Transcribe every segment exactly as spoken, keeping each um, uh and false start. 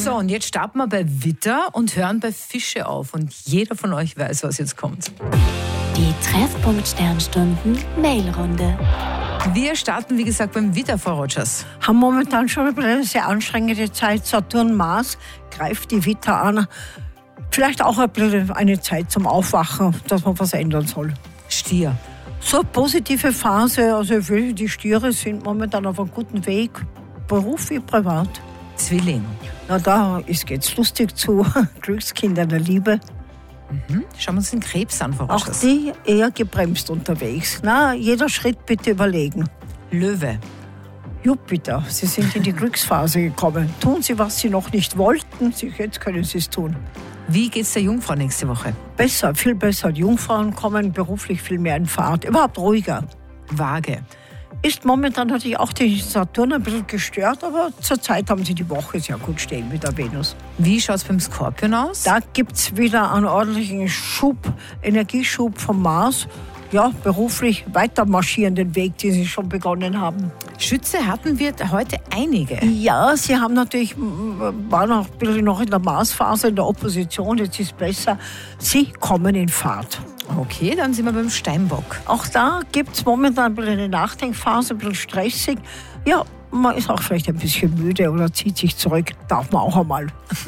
So, und jetzt starten wir bei Widder und hören bei Fische auf. Und jeder von euch weiß, was jetzt kommt. Die Treffpunkt Sternstunden Mailrunde. Wir starten, wie gesagt, beim Widder, Frau Rogers. Haben momentan schon eine sehr anstrengende Zeit. Saturn, Mars greift die Widder an. Vielleicht auch ein bisschen eine Zeit zum Aufwachen, dass man was ändern soll. Stier. So eine positive Phase. Also die Stiere sind momentan auf einem guten Weg. Beruf wie privat. Zwilling. Na, da geht es lustig zu. Glückskinder der Liebe. Mhm. Schauen wir uns den Krebs an, Frau Auch Rogers. die eher gebremst unterwegs. Na, jeder Schritt bitte überlegen. Löwe. Jupiter, Sie sind in die Glücksphase gekommen. Tun Sie, was Sie noch nicht wollten. Jetzt können Sie es tun. Wie geht's der Jungfrau nächste Woche? Besser, viel besser. Die Jungfrauen kommen beruflich viel mehr in Fahrt. Überhaupt ruhiger. Waage. Ist momentan natürlich auch die Saturn ein bisschen gestört, aber zurzeit haben Sie die Woche sehr gut stehen mit der Venus. Wie schaut's beim Skorpion aus? Da gibt es wieder einen ordentlichen Schub, Energieschub vom Mars. Ja, beruflich weiter marschieren den Weg, den Sie schon begonnen haben. Schütze hatten wir heute einige. Ja, Sie haben natürlich, waren auch ein bisschen noch in der Marsphase, in der Opposition, jetzt ist es besser. Sie kommen in Fahrt. Okay, dann sind wir beim Steinbock. Auch da gibt es momentan ein bisschen eine Nachdenkphase, ein bisschen stressig. Ja, man ist auch vielleicht ein bisschen müde oder zieht sich zurück. Darf man auch einmal.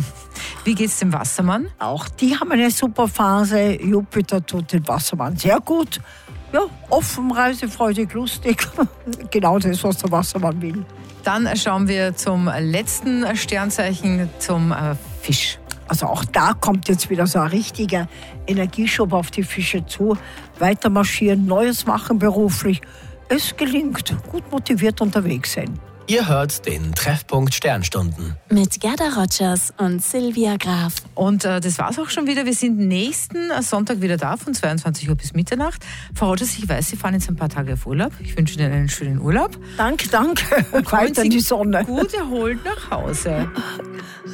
Wie geht's dem Wassermann? Auch die haben eine super Phase. Jupiter tut den Wassermann sehr gut. Ja, offen, reisefreudig, lustig. Genau das, was der Wassermann will. Dann schauen wir zum letzten Sternzeichen, zum äh, Fisch. Also auch da kommt jetzt wieder so ein richtiger Energieschub auf die Fische zu. Weiter marschieren, Neues machen beruflich. Es gelingt, gut motiviert unterwegs sein. Ihr hört den Treffpunkt Sternstunden. Mit Gerda Rogers und Silvia Graf. Und äh, das war's auch schon wieder. Wir sind nächsten Sonntag wieder da, von zweiundzwanzig Uhr bis Mitternacht. Frau Rogers, ich weiß, Sie fahren jetzt ein paar Tage auf Urlaub. Ich wünsche Ihnen einen schönen Urlaub. Danke, danke. Und weiter in die Sonne. Gut erholt nach Hause.